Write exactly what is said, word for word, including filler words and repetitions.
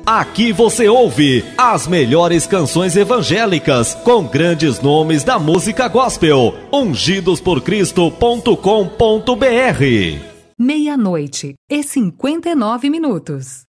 Aqui você ouve as melhores canções evangélicas com grandes nomes da música gospel. ungidos por cristo ponto com ponto br. Meia-noite e cinquenta e nove minutos.